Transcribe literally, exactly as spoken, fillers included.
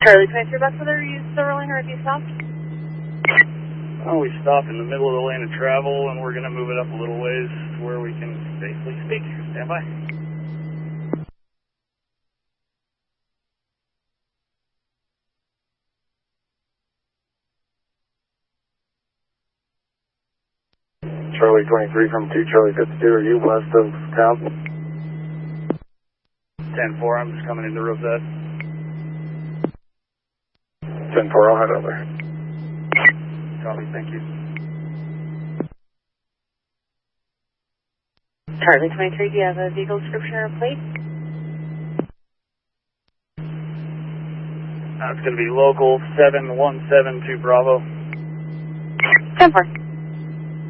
Charlie twenty-three, Bucks, whether you still rolling or if you stopped? Oh, we stopped in the middle of the lane of travel, and we're going to move it up a little ways to where we can safely speak. Stand by. Charlie twenty-three from two Charlie fifty-two, are you west of town? ten four, I'm just coming into Rosette. ten four, I'll head over. Copy, thank you. Charlie twenty-three, do you have a vehicle description or a plate? That's going to be local seven one seven two Bravo. ten four.